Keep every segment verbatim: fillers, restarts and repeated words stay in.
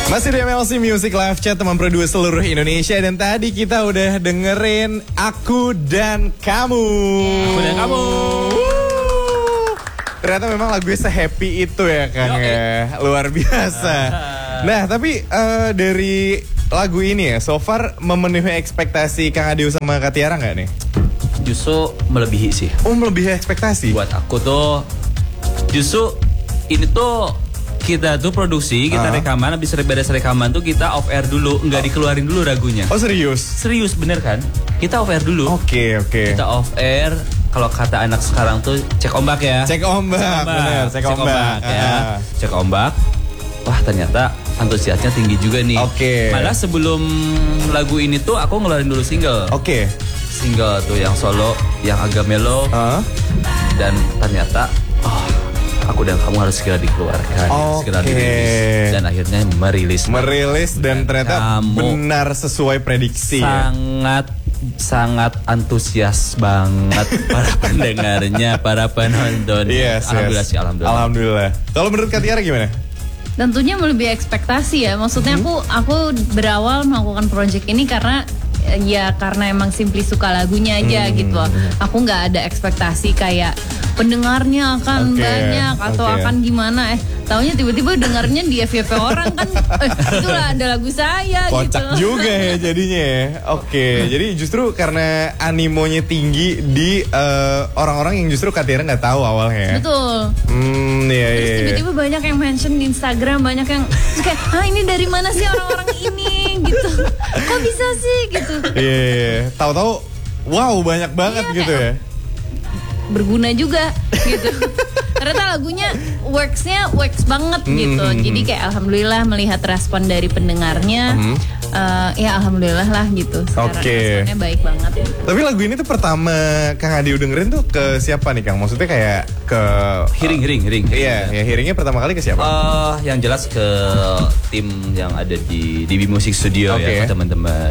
Masih di M L C Music Live Chat, teman produser seluruh Indonesia. Dan tadi kita udah dengerin Aku dan Kamu. Aku dan Kamu. Wuh. Ternyata memang lagunya se-happy itu ya Kang ya. Luar biasa. Nah tapi uh, dari lagu ini ya, so far memenuhi ekspektasi Kang Adeo sama Kak Tiara gak nih? Justru melebihi sih. Oh, melebihi ekspektasi? Buat aku tuh, justru ini tuh kita tuh produksi, kita uh. rekaman, habis beres rekaman tuh kita off air dulu, nggak dikeluarin dulu lagunya. Oh serius? Serius bener kan? Kita off air dulu. Oke okay, oke. Okay. Kita off air, kalau kata anak sekarang tuh cek ombak ya. Cek ombak, cek ombak. Bener, cek, cek ombak, ombak ya. Uh. Cek ombak. Wah ternyata antusiasnya tinggi juga nih. Oke. Okay. Malah sebelum lagu ini tuh aku ngeluarin dulu single. Oke. Okay. Single tuh yang solo, yang agak mellow. Uh. Dan ternyata, oh, Aku dan Kamu harus segera dikeluarkan, okay. segera dirilis, dan akhirnya merilis. Merilis dan, dan ternyata benar sesuai prediksi. Sangat, ya? sangat antusias banget para pendengarnya, para penonton. Yes, alhamdulillah yes. sih, alhamdulillah. Alhamdulillah. Kalau menurut Kak Tiara gimana? Tentunya melebihi ekspektasi ya. Maksudnya hmm. aku aku berawal melakukan project ini karena ya karena emang simply suka lagunya aja hmm. gitu. Aku nggak ada ekspektasi kayak pendengarnya akan okay. banyak atau okay. akan gimana. Eh taunya tiba-tiba dengarnya di F Y P orang kan. Eh, itulah ada lagu saya. Kocak gitu. juga ya jadinya ya. Oke, okay. Jadi justru karena animonya tinggi di uh, orang-orang yang justru Kak Tiara nggak tahu awalnya. Betul. Hmm, iya, Terus iya. tiba-tiba banyak yang mention di Instagram, banyak yang kayak, ah ini dari mana sih orang-orang ini gitu. Kok bisa sih gitu. Iya, yeah, yeah. Tahu-tahu, wow banyak banget yeah, gitu ya. Berguna juga gitu. Ternyata lagunya works-nya works banget gitu. Mm-hmm. Jadi kayak alhamdulillah melihat respon dari pendengarnya. Mm-hmm. uh, ya alhamdulillah lah gitu. Oke. Okay. Responnya baik banget. Tapi lagu ini tuh pertama Kang Adeo dengerin tuh ke siapa nih Kang? Maksudnya kayak ke Hearing, hearing, hearing. Iya, ya hearingnya pertama kali ke siapa? Uh, yang jelas ke tim yang ada di D B Music Studio okay. ya teman-teman.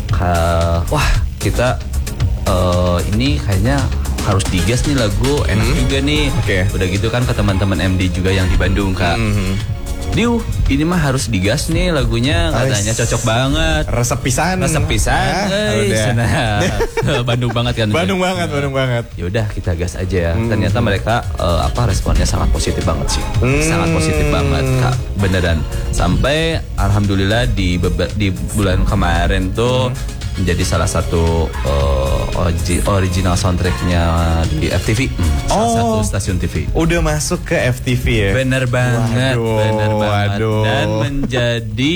Uh, wah kita uh, ini kayaknya harus digas nih lagu, enak hmm. juga nih. Okay. Udah gitu kan ke teman-teman M D juga yang di Bandung Kak. Hmm. Diu, ini mah harus digas nih lagunya, katanya cocok banget. Resep pisan. Resep pisan. Ah, Bandung banget kan. Bandung banget, Bandung banget. Ya udah kita gas aja ya. Hmm. Ternyata mereka uh, apa responnya sangat positif banget sih. Hmm. Sangat positif banget Kak, beneran. Sampai alhamdulillah di beber- di bulan kemarin tuh hmm. menjadi salah satu uh, original soundtracknya di F T V, hmm, salah oh, satu stasiun T V. Udah masuk ke F T V ya? Bener banget, waduh, bener banget. Waduh. Dan menjadi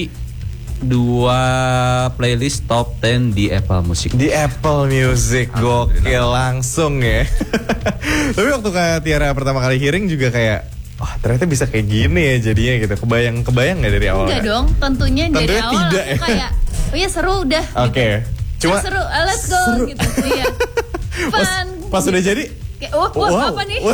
dua playlist top sepuluh di Apple Music. Di Apple Music, gokil langsung ya. Tapi waktu Kak Tiara pertama kali hearing juga kayak, wah oh, ternyata bisa kayak gini ya jadinya gitu. Kebayang-kebayang gak dari awal? Enggak dong, tentunya, tentunya dari awal tidak, aku ya? kayak oh ya seru udah. Oke. Okay. Gitu. Cuma ah, seru, ah, let's go seru. Gitu. Iya. Fun. Pas, pas udah jadi, kayak, oh, wah, wow. apa nih?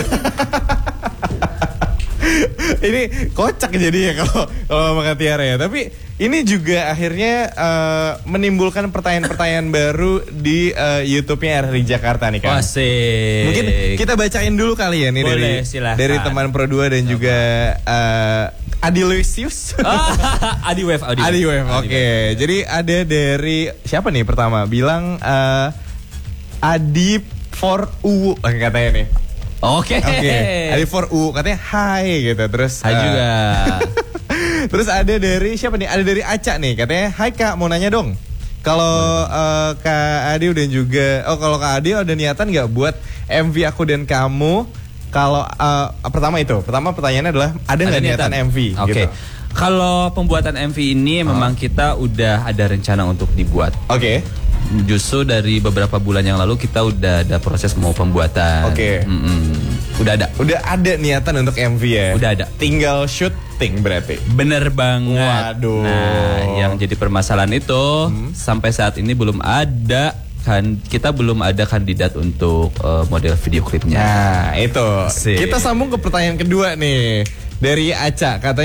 Ini kocak jadinya kalau kalau sama Kak Tiara ya. Tapi ini juga akhirnya uh, menimbulkan pertanyaan-pertanyaan baru di uh, YouTube-nya R R I Jakarta nih Kak. Asik. Mungkin kita bacain dulu kali ya nih. Boleh, dari silahkan. Dari teman Pro dua dan juga uh, Adi Luisius. Adi Wave, Adi Adi Wave. Oke. Okay. Jadi ada dari siapa nih pertama? Bilang uh, Adi for U katanya nih. Oke. Okay. Oke. Okay. Adi for U katanya hai gitu. Terus hai uh, juga. Terus ada dari siapa nih? Ada dari Aca nih katanya, "Hai Kak, mau nanya dong. Kalau uh, Kak Adi dan juga oh kalau Kak Adi ada niatan nggak buat M V Aku dan Kamu?" Kalau uh, pertama itu, pertama pertanyaannya adalah ada nggak niatan M V? Oke. Okay. Gitu. Kalau pembuatan M V ini uh. memang kita udah ada rencana untuk dibuat. Oke. Okay. Justru dari beberapa bulan yang lalu kita udah ada proses mau pembuatan. Oke. Okay. Udah ada. Udah ada niatan untuk M V ya. Udah ada. Tinggal syuting berarti. Bener banget. Waduh. Nah, yang jadi permasalahan itu hmm. sampai saat ini belum ada. Kan kita belum ada kandidat untuk uh, model video klipnya. Nah itu Asik. Kita sambung ke pertanyaan kedua nih dari Aca. Katanya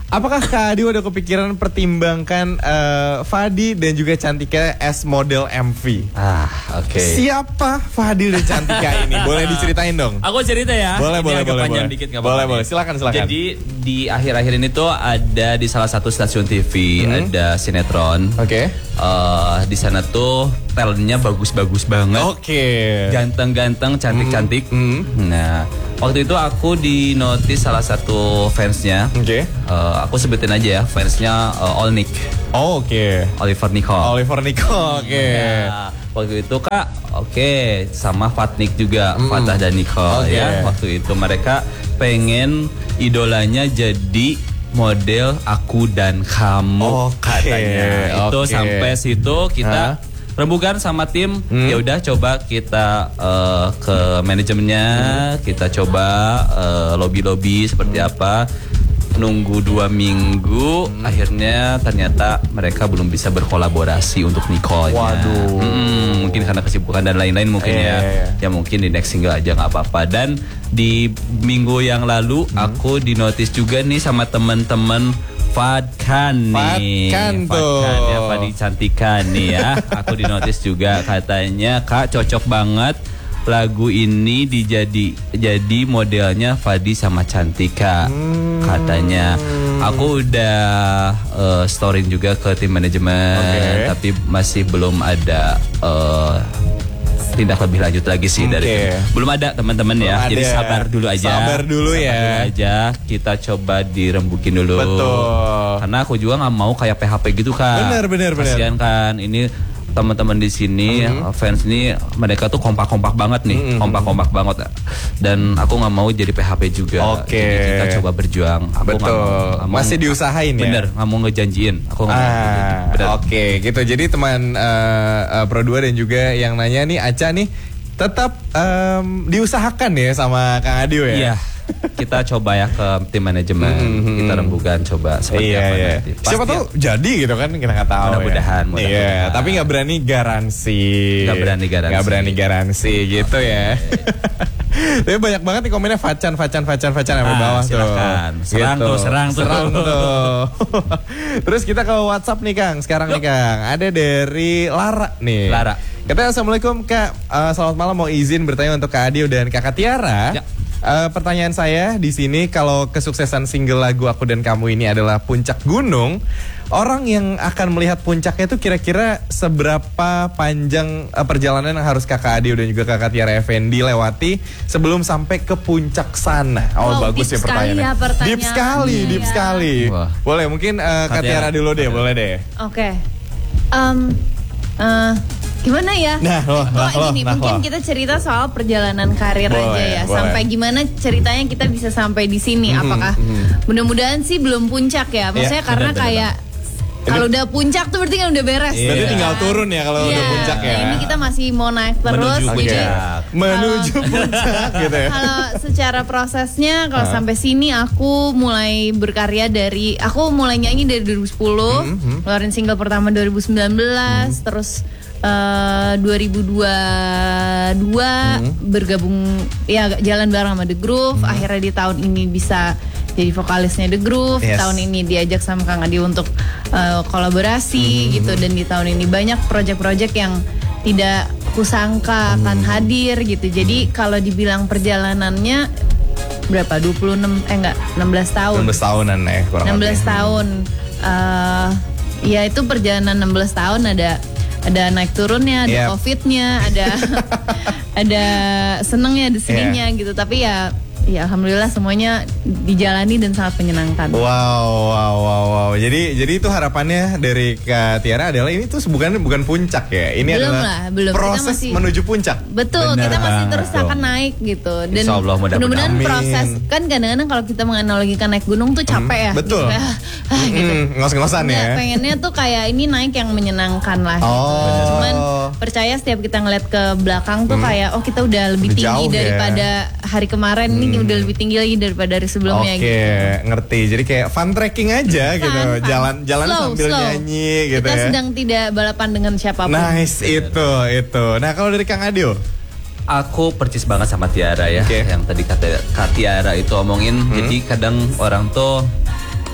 Apakah Kak Adi udah kepikiran pertimbangkan uh, Fadi dan juga Cantika as model M V? Ah, oke. Okay. Siapa Fadi dan Cantika ini? Boleh diceritain dong? Aku cerita ya. Boleh, ini boleh, agak boleh. panjang Boleh, dikit, gak boleh, apa-apa boleh. nih. Silakan, silakan. Jadi di akhir-akhir ini tuh ada di salah satu stasiun T V Hmm. ada sinetron. Oke. Okay. Uh, di sana tuh talentnya bagus-bagus banget. Oke. Okay. Ganteng-ganteng, cantik-cantik. Hmm. Nah, waktu itu aku di notice salah satu fansnya. Oke. Okay. Uh, aku sebutin aja ya, fansnya uh, All Nick. Oh, oke. Okay. Oliver Nicole. Oliver Nicole, oke. Okay. Ya, waktu itu Kak, oke, okay, sama Fatnik juga, mm. Fatah dan Nicole Okay. ya. Waktu itu mereka pengen idolanya jadi model Aku dan Kamu Okay. katanya. Itu Okay. sampai situ kita Hah? rembukan sama tim. Hmm. Ya udah coba kita uh, ke manajemennya, hmm. kita coba uh, lobby-lobby seperti hmm. apa. Nunggu dua minggu, hmm. akhirnya ternyata mereka belum bisa berkolaborasi untuk Nicole. Waduh. Hmm, mungkin karena kesibukan dan lain-lain mungkin yeah, ya. yeah, yeah. Ya mungkin di next single aja nggak apa-apa. Dan di minggu yang lalu hmm. aku di notice juga nih sama teman-teman Fadkan nih. Fadkan tuh. Fadkan ya, Fadi Cantika nih ya. Aku di notice juga katanya Kak cocok banget lagu ini dijadi jadi modelnya Fadi sama Cantika hmm. katanya. Aku udah uh, storyin juga ke tim manajemen, okay. tapi masih belum ada uh, tindak lebih lanjut lagi sih okay. dari itu. Belum ada teman-teman ya. Jadi sabar dulu aja. Sabar dulu sabar ya. Dulu aja. Kita coba dirembukin dulu. Betul. Karena aku juga nggak mau kayak P H P gitu kan. Bener bener bener. Kasian kan ini. Teman-teman di sini mm-hmm. fans ini mereka tuh kompak-kompak banget nih, mm-hmm. kompak-kompak banget dan aku nggak mau jadi P H P juga. Oke. Jadi kita coba berjuang. Aku betul. Gak mau, gak mau, masih diusahain ya. Bener, nggak mau ngejanjiin. Aku nggak ah, mau. Oke, okay. gitu. Jadi teman uh, uh, Pro dua dan juga yang nanya nih Aca nih tetap um, diusahakan ya sama Kang Adio ya. Iya. Kita coba ya ke tim manajemen, mm-hmm. kita rembukan coba seperti iya, apa iya. nanti. Pasti siapa tahu jadi gitu kan kita nggak tahu. Mudah-mudahan. Ya. Mudah iya, tapi nggak berani garansi. Nggak berani garansi. Nggak berani garansi gitu okay. ya. Tapi banyak banget nih komennya Facan, Facan, Facan, Facan sampai ah, bawah silakan. tuh. Serang gitu. tuh, serang tuh. Serang tuh. Terus kita ke WhatsApp nih Kang. Sekarang Yuk. nih Kang, ada dari Lara nih. Lara. Katanya assalamualaikum Kak. Uh, selamat malam, mau izin bertanya untuk Kak Adio dan Kakak Tiara. Ya. Uh, pertanyaan saya di sini, kalau kesuksesan single lagu Aku dan Kamu ini adalah puncak gunung, orang yang akan melihat puncaknya itu kira-kira seberapa panjang uh, perjalanan yang harus Kakak Adio dan juga Kakak Tiara Effendi lewati sebelum sampai ke puncak sana? Oh, wow, bagus ya pertanyaannya. Ya pertanyaan. Deep sekali, ya. deep sekali. Wah. Boleh mungkin uh, Kak Tiara dulu deh, boleh deh. Oke. Okay. Um, uh, Gimana ya? Nah, loh, oh nah, gini, loh, mungkin nah, kita cerita soal perjalanan karir boleh, aja ya. boleh. Sampai gimana ceritanya kita bisa sampai di sini? Mm-hmm, Apakah mm-hmm. mudah-mudahan sih belum puncak ya? Maksudnya ya, karena bener, kayak kalau udah puncak tuh berarti kan udah beres. Iya. Berarti tinggal turun ya kalau yeah, udah puncak ya. Ini kita masih mau naik terus. Menuju puncak. Jadi, Menuju puncak gitu ya. Kalau secara prosesnya kalau huh? sampai sini aku mulai berkarya dari aku mulai nyanyi dari dua ribu sepuluh, mm-hmm. ngeluarin single pertama dua ribu sembilan belas, mm-hmm. terus Uh, dua ribu dua puluh dua hmm. bergabung ya jalan bareng sama The Groove. hmm. Akhirnya di tahun ini bisa jadi vokalisnya The Groove. Yes. Tahun ini diajak sama Kang Adi untuk uh, kolaborasi hmm. gitu. Dan di tahun ini banyak project-project yang tidak kusangka hmm. akan hadir gitu. Jadi kalau dibilang perjalanannya berapa? dua puluh enam eh enggak enam belas tahun. enam belas tahunan ya kurang enam belas lebih. tahun. Uh, ya itu perjalanan enam belas tahun, ada ada naik turunnya, ada yep. covidnya, ada ada senengnya, ada sedihnya yeah. gitu. Tapi ya, ya alhamdulillah semuanya dijalani dan sangat menyenangkan. Wow, wow, wow, wow. Jadi, jadi itu harapannya dari Kak Tiara adalah ini tuh bukan bukan puncak ya. Ini belum adalah lah, belum. proses masih, menuju puncak. Betul, bener kita masih terus tuh. akan naik gitu. Dan mudah-mudahan proses kan kadang-kadang kalau kita menganalogikan naik gunung tuh capek hmm, ya. Betul. Gitu. gitu. Hmm, ngos-ngosan ya. Pengennya tuh kayak ini naik yang menyenangkan lah. Oh. Gitu. Cuman percaya setiap kita ngeliat ke belakang tuh hmm. kayak oh kita udah lebih tinggi jauh, daripada ya. hari kemarin hmm. ini udah lebih tinggi lagi daripada hari sebelumnya. Oke, okay, gitu. Ngerti. Jadi kayak fun trekking aja fun, gitu. Fun. Jalan jalan slow, sambil slow. nyanyi gitu kita ya. Kita sedang tidak balapan dengan siapapun. Nice itu itu. Nah, kalau dari Kang Adio, aku percis banget sama Tiara ya. Okay. Yang tadi kata Kak Tiara itu omongin. Hmm. Jadi kadang orang tuh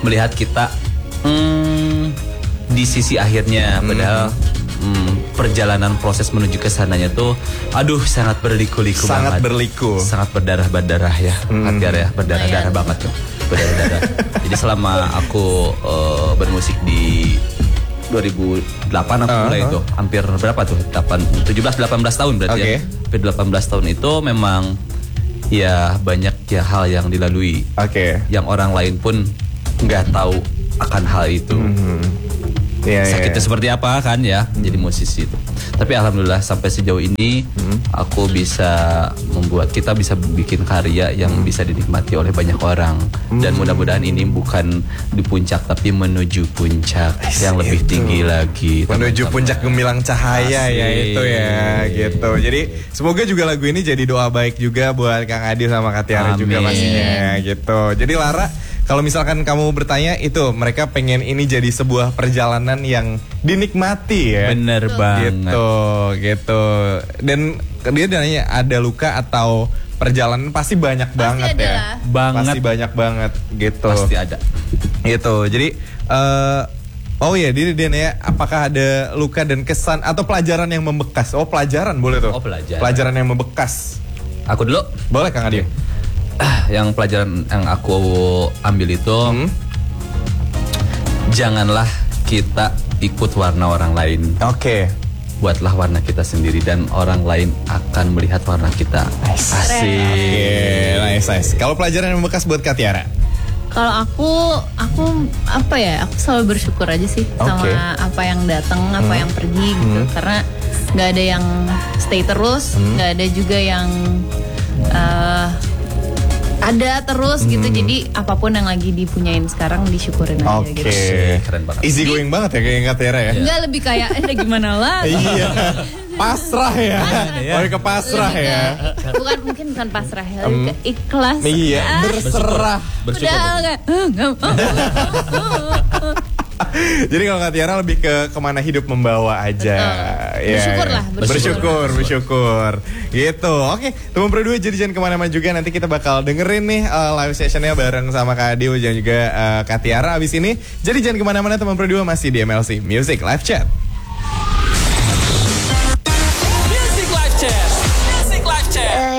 melihat kita hmm, di sisi akhirnya, hmm. padahal hmm, perjalanan proses menuju ke sananya tuh, aduh sangat berliku-liku sangat banget. berliku, sangat berdarah-berdarah ya, hmm. Katiara ya, berdarah-darah Lumayan. banget tuh, berdarah-darah. Jadi selama aku uh, bermusik di dua ribu delapan aku Uh-huh. mulai itu, hampir berapa tuh? delapan, tujuh belas delapan belas tahun berarti Okay. ya. Hampir delapan belas tahun itu memang ya banyak ya hal yang dilalui. Oke. Okay. Yang orang lain pun nggak tahu akan hal itu. Hmm. Yeah, Sakitnya yeah. seperti apa kan ya, jadi musisi itu. Tapi alhamdulillah sampai sejauh ini hmm. aku bisa membuat, kita bisa bikin karya yang hmm. bisa dinikmati oleh banyak orang. Hmm. Dan mudah-mudahan ini bukan di puncak tapi menuju puncak Yes, yang lebih itu. tinggi lagi. Menuju teman-teman. puncak gemilang cahaya Asik. ya itu ya gitu. Jadi semoga juga lagu ini jadi doa baik juga buat Kang Adi sama Kak Tiara juga Amin. pastinya gitu. Jadi Lara, kalau misalkan kamu bertanya itu mereka pengen ini jadi sebuah perjalanan yang dinikmati ya. Bener banget. Gitu, gitu. Dan dia nanya ada luka atau perjalanan pasti banyak Pasti banget ada ya. lah. Banget. Pasti banyak banget gitu. Pasti ada. Gitu. Jadi eh oh iya, dia dia nanya apakah ada luka dan kesan atau pelajaran yang membekas. Oh, pelajaran boleh tuh. Oh, pelajaran. Pelajaran yang membekas. Aku dulu. Boleh Kang Adi. Ah, yang pelajaran yang aku ambil itu, Hmm. janganlah kita ikut warna orang lain. Oke. Buatlah warna kita sendiri dan orang lain akan melihat warna kita. Nice. Asik. Oke, nice, nice. Kalau pelajaran yang membekas buat Kak Tiara? Kalau aku, aku apa ya? Aku selalu bersyukur aja sih Oke. sama apa yang datang, apa Hmm. yang pergi gitu. Hmm. Karena nggak ada yang stay terus, Hmm. nggak ada juga yang eh, ada terus gitu. Hmm. Jadi apapun yang lagi dipunyain sekarang disyukurin aja Oke. gitu. Keren banget. Easy going banget ya kayak Kak Tiara ya. Enggak, lebih kayak eh gimana lah. Iya. Pasrah ya. Oh, ke pasrah Lebih ya. ke- bukan mungkin bukan pasrah ya, lebih ke ikhlas. Iya, Ah, berserah. Bersyukur. udah kayak, "Ah, nggak mau." Jadi kalau Kak Tiara lebih ke kemana hidup membawa aja. Betul. Ya, Bersyukur ya. lah, Bersyukur, bersyukur. bersyukur. Gitu. Oke, teman berdua jadi jangan kemana-mana juga. Nanti kita bakal dengerin nih uh, live sessionnya bareng sama Kak Adi dan juga uh, Kak Tiara abis ini. Jadi jangan kemana-mana teman berdua, masih di M L C Music Live Chat. Music Live Chat. Music Live Chat.